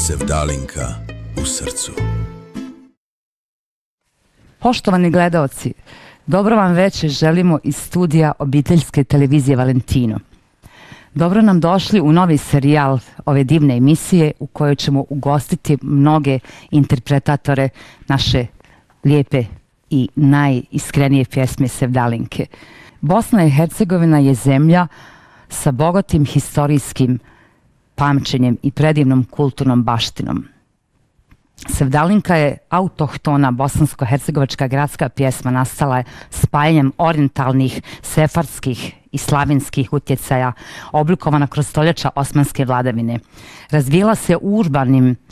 Sevdalinka u srcu. Poštovani gledaoci, dobro vam večer želimo iz studija obiteljske televizije Valentino. Dobro nam došli u novi serijal ove divne emisije u kojoj ćemo ugostiti mnoge interpretatore naše lijepe i najiskrenije pjesme Sevdalinke. Bosna i Hercegovina je zemlja sa bogatim historijskim pamćenjem i predivnom kulturnom baštinom. Sevdalinka je autohtona bosansko-hercegovačka gradska pjesma, nastala je spajanjem orijentalnih, sefardskih i slavinskih utjecaja, oblikovana kroz stoljeća osmanske vladavine. Razvijela se u urbanim